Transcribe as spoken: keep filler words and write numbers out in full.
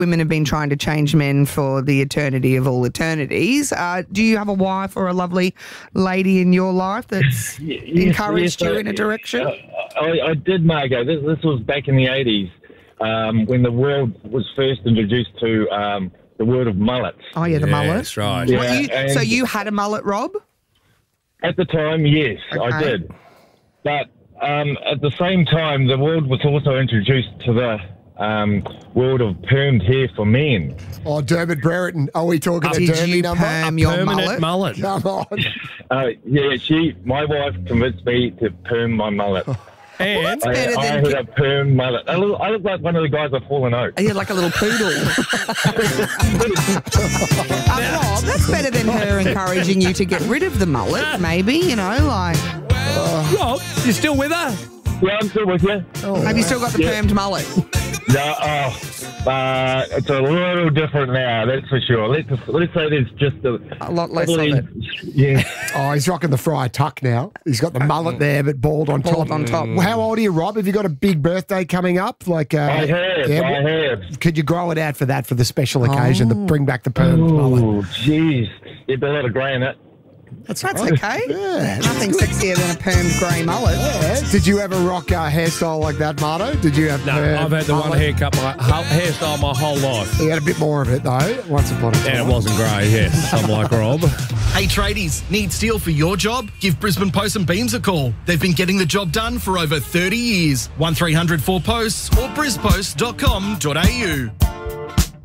women have been trying to change men for the eternity of all eternities. Uh, do you have a wife or a lovely lady in your life that's Y- yes, encouraged yes, you I- in a direction? Uh, I, I did, Margot. This, this was back in the eighties um, when the world was first introduced to um, the word of mullets. Oh, yeah, the Yeah, mullet. that's right. Yeah, What, you, so and- you had a mullet, Rob? At the time, yes, I Okay. did. But um, at the same time, the world was also introduced to the um, world of permed hair for men. Oh, Dermot Brereton. Are we talking a Did Dermy you number? perm your Permanent mullet? mullet. Come on. Uh, yeah, she, my wife convinced me to perm my mullet. And I, better I than had a perm mullet. I look, I look like one of the guys at Fallen Oak. Are you like a little poodle? um, Rob, that's better than her encouraging you to get rid of the mullet, maybe, you know, like, Rob, you still with her? Yeah, I'm still with you. have you still got the Yeah. permed mullet? No, oh, uh, it's a little different now, that's for sure. Let's let's say there's just a, A lot less of it. Yeah. Oh, he's rocking the Friar Tuck now. He's got the mullet there, but bald on top. Bald on top. Well, how old are you, Rob? Have you got a big birthday coming up? Like, uh, I have, yeah, I have. Could you grow it out for that for the special occasion to bring back the permed Oh, mullet? jeez. You'd be a lot of grey in it. That's, That's right. okay. Yeah. Nothing sexier than a permed grey mullet. Yeah. Did you ever rock a hairstyle like that, Marto? Did you have? No, permed I've had the one mullet? haircut, my whole, hairstyle my whole life. You had a bit more of it though. Once upon a time. And it wasn't grey, yes. I'm like Rob. Hey tradies, need steel for your job? Give Brisbane Posts and Beams a call. They've been getting the job done for over thirty years. one three hundred four posts or brispost dot com dot a u.